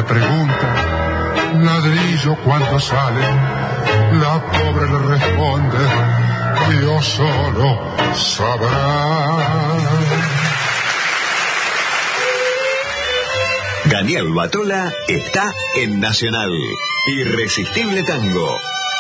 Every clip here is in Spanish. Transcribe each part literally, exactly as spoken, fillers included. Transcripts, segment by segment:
pregunta, ladrillo, ¿cuánto sale? La pobre le responde, Dios solo sabrá. Daniel Batola está en Nacional. Irresistible Tango.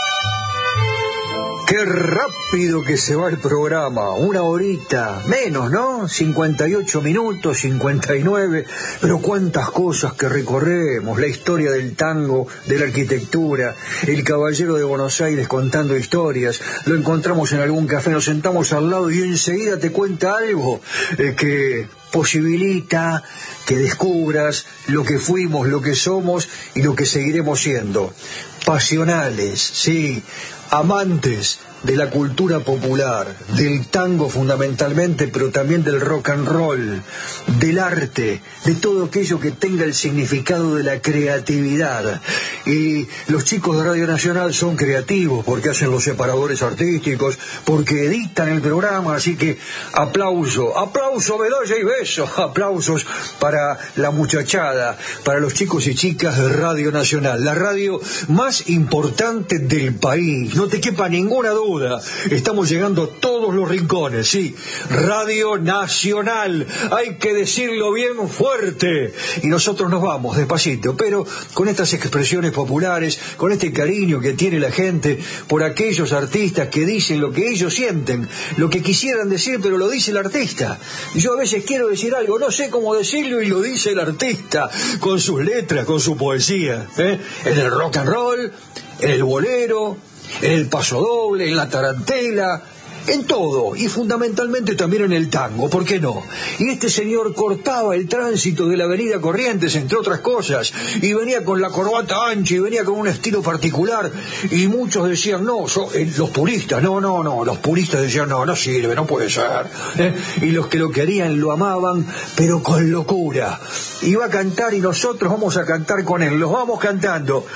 Qué rápido que se va el programa, una horita, menos, ¿no? cincuenta y ocho minutos, cincuenta y nueve, pero cuántas cosas que recorremos, la historia del tango, de la arquitectura, el caballero de Buenos Aires contando historias, lo encontramos en algún café, nos sentamos al lado y enseguida te cuenta algo eh, que posibilita que descubras lo que fuimos, lo que somos y lo que seguiremos siendo. Pasionales, sí, amantes de la cultura popular, del tango fundamentalmente, pero también del rock and roll, del arte, de todo aquello que tenga el significado de la creatividad. Y los chicos de Radio Nacional son creativos porque hacen los separadores artísticos, porque editan el programa, así que aplauso, aplauso, medalla y beso, aplausos para la muchachada, para los chicos y chicas de Radio Nacional, la radio más importante del país, no te quepa ninguna duda. Estamos llegando a todos los rincones, sí, Radio Nacional, hay que decirlo bien fuerte, y nosotros nos vamos despacito, pero con estas expresiones populares, con este cariño que tiene la gente por aquellos artistas que dicen lo que ellos sienten, lo que quisieran decir, pero lo dice el artista. Yo a veces quiero decir algo, no sé cómo decirlo, y lo dice el artista, con sus letras, con su poesía, ¿eh? En el rock and roll, en el bolero, en el pasodoble, en la tarantela, en todo, y fundamentalmente también en el tango, ¿por qué no? Y este señor cortaba el tránsito de la avenida Corrientes, entre otras cosas, y venía con la corbata ancha, y venía con un estilo particular, y muchos decían, no, so, eh, los puristas, no, no, no, los puristas decían, no, no sirve, no puede ser, ¿eh? Y los que lo querían lo amaban, pero con locura. Iba a cantar y nosotros vamos a cantar con él, los vamos cantando,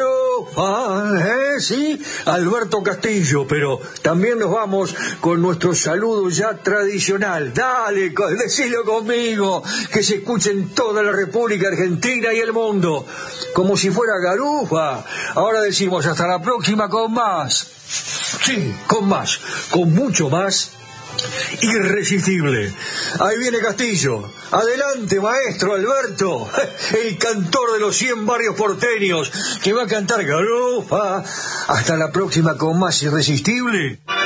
Garofa, ¿eh? Sí, Alberto Castillo, pero también nos vamos con nuestro saludo ya tradicional. Dale, decilo conmigo, que se escuche en toda la República Argentina y el mundo, como si fuera Garufa. Ahora decimos hasta la próxima con más. Sí, con más, con mucho más. Irresistible. Ahí viene Castillo. Adelante, maestro Alberto, el cantor de los cien barrios porteños, que va a cantar Garufa. Hasta la próxima con más Irresistible.